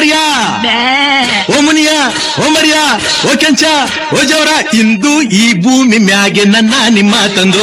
ಕರಿಯ, ಓ ಮುನಿಯ, ಓ ಮರಿಯ, ಓ ಕೆಂಚ, ಓ ಜವರ, ಇಂದು ಈ ಭೂಮಿ ಮ್ಯಾಗೆ ನನ್ನ ನಿಮ್ಮ ತಂದು